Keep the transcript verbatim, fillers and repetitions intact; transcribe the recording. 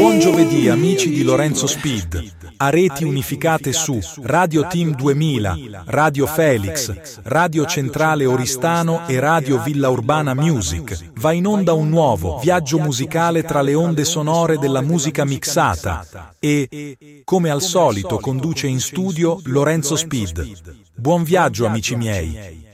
Buon giovedì amici di Lorenzo Speed, a reti unificate su Radio Team duemila, Radio Felix, Radio Centrale Oristano e Radio Villa Urbana Music. Va in onda un nuovo viaggio musicale tra le onde sonore della musica mixata e, come al solito, conduce in studio Lorenzo Speed. Buon viaggio amici miei.